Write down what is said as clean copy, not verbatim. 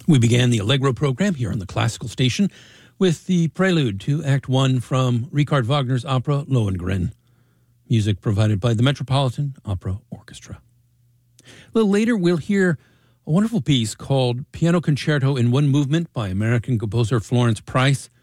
We began the Allegro program here on the Classical Station with the prelude to Act 1 from Richard Wagner's opera Lohengrin, music provided by the Metropolitan Opera Orchestra. A little later, we'll hear a wonderful piece called Piano Concerto in One Movement by American composer Florence Price.